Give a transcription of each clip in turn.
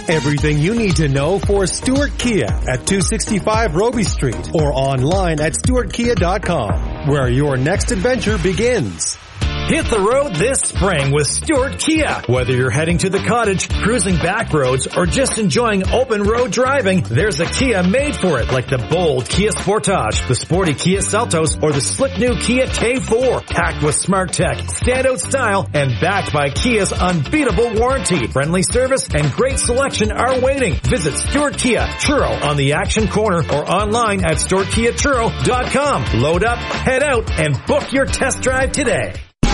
Everything you need to know for Stewart Kia at 265 Roby Street or online at stewartkia.com, where your next adventure begins. Hit the road this spring with Stewart Kia. Whether you're heading to the cottage, cruising back roads, or just enjoying open road driving, there's a Kia made for it, like the bold Kia Sportage, the sporty Kia Seltos, or the slick new Kia K4. Packed with smart tech, standout style, and backed by Kia's unbeatable warranty. Friendly service and great selection are waiting. Visit Stewart Kia Truro on the Action Corner or online at StewartKiaTruro.com. Load up, head out, and book your test drive today.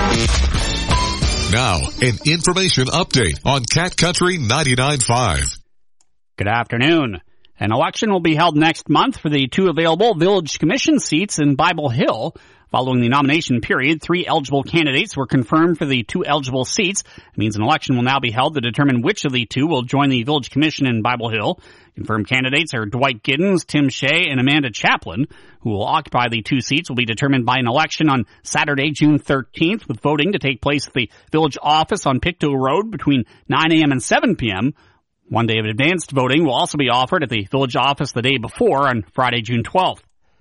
Now, an information update on Cat Country 99.5. Good afternoon. An election will be held next month for the 2 available Village Commission seats in Bible Hill. Following the nomination period, 3 eligible candidates were confirmed for the 2 eligible seats. It means an election will now be held to determine which of the 2 will join the Village Commission in Bible Hill. Confirmed candidates are Dwight Giddens, Tim Shea, and Amanda Chaplin. Who will occupy the 2 seats will be determined by an election on Saturday, June 13th, with voting to take place at the village office on Pictou Road between 9 a.m. and 7 p.m. One day of advanced voting will also be offered at the village office the day before on Friday, June 12th.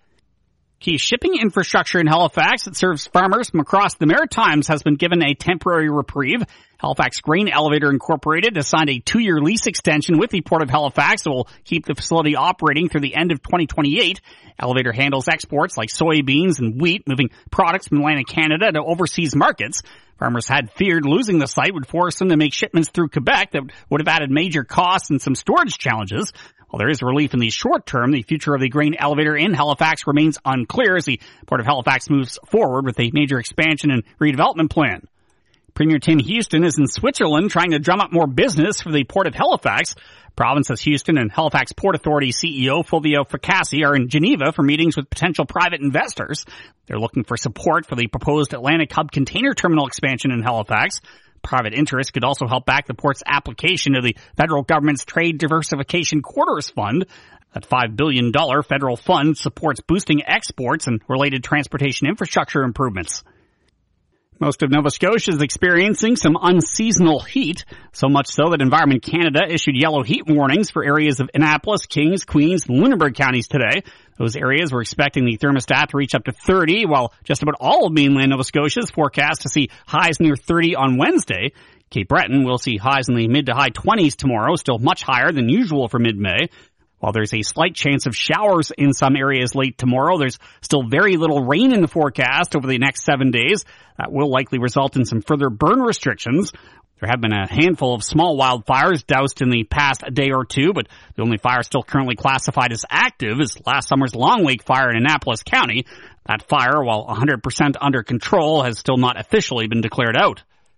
Key shipping infrastructure in Halifax that serves farmers from across the Maritimes has been given a temporary reprieve. Halifax Grain Elevator Incorporated has signed a 2-year lease extension with the Port of Halifax that will keep the facility operating through the end of 2028. Elevator handles exports like soybeans and wheat, moving products from Atlantic Canada to overseas markets. Farmers had feared losing the site would force them to make shipments through Quebec that would have added major costs and some storage challenges. While there is relief in the short term, the future of the grain elevator in Halifax remains unclear as the Port of Halifax moves forward with a major expansion and redevelopment plan. Premier Tim Houston is in Switzerland trying to drum up more business for the Port of Halifax. Provinces Houston and Halifax Port Authority CEO Fulvio Fracassi are in Geneva for meetings with potential private investors. They're looking for support for the proposed Atlantic Hub container terminal expansion in Halifax. Private interest could also help back the port's application to the federal government's Trade Diversification Quarters Fund. That $5 billion federal fund supports boosting exports and related transportation infrastructure improvements. Most of Nova Scotia is experiencing some unseasonal heat, so much so that Environment Canada issued yellow heat warnings for areas of Annapolis, Kings, Queens, and Lunenburg counties today. Those areas were expecting the thermostat to reach up to 30, while just about all of mainland Nova Scotia is forecast to see highs near 30 on Wednesday. Cape Breton will see highs in the mid to high 20s tomorrow, still much higher than usual for mid-May. While there's a slight chance of showers in some areas late tomorrow, there's still very little rain in the forecast over the next 7 days. That will likely result in some further burn restrictions. There have been a handful of small wildfires doused in the past day or two, but the only fire still currently classified as active is last summer's Long Lake fire in Annapolis County. That fire, while 100% under control, has still not officially been declared out.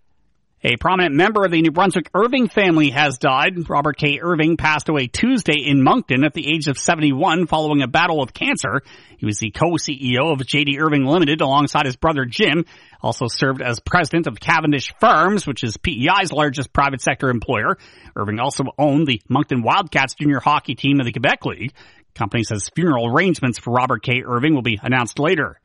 A prominent member of the New Brunswick Irving family has died. Robert K. Irving passed away Tuesday in Moncton at the age of 71 following a battle with cancer. He was the co-CEO of J.D. Irving Limited alongside his brother Jim. Also served as president of Cavendish Farms, which is PEI's largest private sector employer. Irving also owned the Moncton Wildcats junior hockey team of the Quebec League. Company says funeral arrangements for Robert K. Irving will be announced later.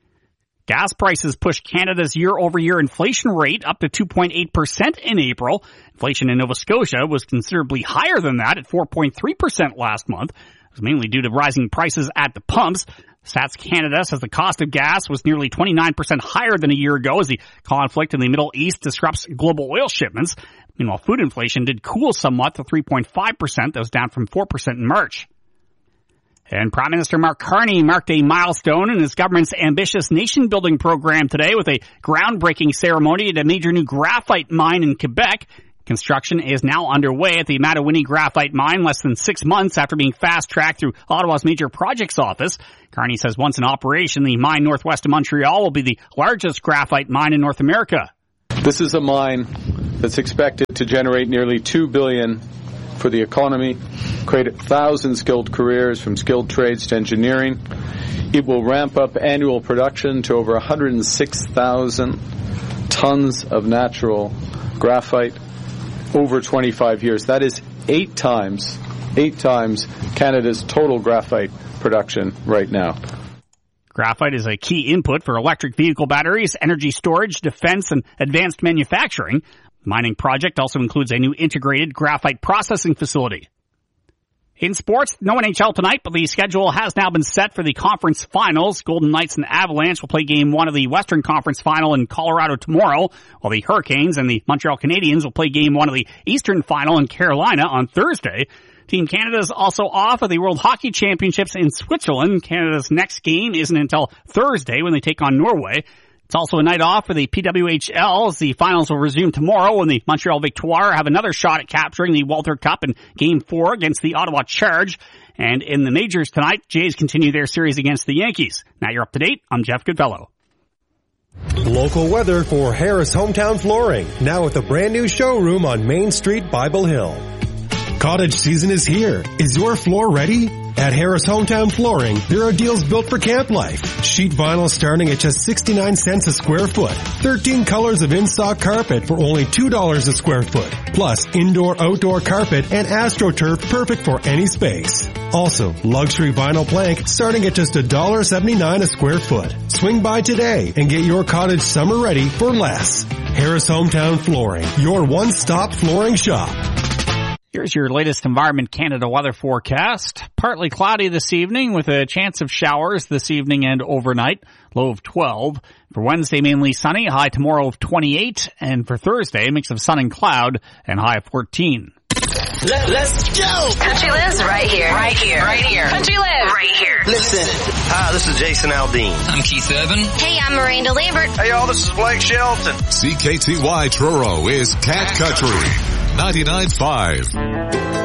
Gas prices pushed Canada's year-over-year inflation rate up to 2.8% in April. Inflation in Nova Scotia was considerably higher than that at 4.3% last month. It was mainly due to rising prices at the pumps. Stats Canada says the cost of gas was nearly 29% higher than a year ago as the conflict in the Middle East disrupts global oil shipments. Meanwhile, food inflation did cool somewhat to 3.5%. That was down from 4% in March. And Prime Minister Mark Carney marked a milestone in his government's ambitious nation-building program today with a groundbreaking ceremony at a major new graphite mine in Quebec. Construction is now underway at the Matawini Graphite Mine less than 6 months after being fast-tracked through Ottawa's Major Projects Office. Carney says once in operation, the mine northwest of Montreal will be the largest graphite mine in North America. This is a mine that's expected to generate nearly $2 billion for the economy, create 1,000 skilled careers from skilled trades to engineering. It will ramp up annual production to over 106,000 tons of natural graphite over 25 years. That is 8 times Canada's total graphite production right now. Graphite is a key input for electric vehicle batteries, energy storage, defense, and advanced manufacturing. The mining project also includes a new integrated graphite processing facility. In sports, no NHL tonight, but the schedule has now been set for the conference finals. Golden Knights and Avalanche will play Game 1 of the Western Conference Final in Colorado tomorrow, while the Hurricanes and the Montreal Canadiens will play Game 1 of the Eastern Final in Carolina on Thursday. Team Canada is also off of the World Hockey Championships in Switzerland. Canada's next game isn't until Thursday when they take on Norway. It's also a night off for the PWHL as the finals will resume tomorrow when the Montreal Victoire have another shot at capturing the Walter Cup in Game 4 against the Ottawa Charge. And in the majors tonight, Jays continue their series against the Yankees. Now you're up to date. I'm Jeff Goodfellow. Local weather for Harris Hometown Flooring, now with a brand new showroom on Main Street, Bible Hill. Cottage season is here. Is your floor ready? At Harris Hometown Flooring, there are deals built for camp life. Sheet vinyl starting at just 69 cents a square foot. 13 colors of in-stock carpet for only $2 a square foot. Plus, indoor-outdoor carpet and AstroTurf perfect for any space. Also, luxury vinyl plank starting at just $1.79 a square foot. Swing by today and get your cottage summer ready for less. Harris Hometown Flooring, your one-stop flooring shop. Here's your latest Environment Canada weather forecast. Partly cloudy this evening with a chance of showers this evening and overnight. Low of 12. For Wednesday, mainly sunny. High tomorrow of 28. And for Thursday, a mix of sun and cloud and high of 14. Let's go! Country lives right here. Right here. Right here. Country lives right here. Listen. Hi, this is Jason Aldean. I'm Keith Urban. Hey, I'm Miranda Lambert. Hey, y'all, this is Blake Shelton. CKTY Truro is Cat Country 99.5.